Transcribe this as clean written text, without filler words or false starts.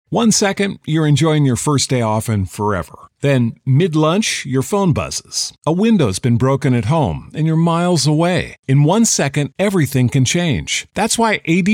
1 second, you're enjoying your first day off and forever. Then, mid-lunch, your phone buzzes. A window's been broken at home and you're miles away. In 1 second, everything can change. That's why AD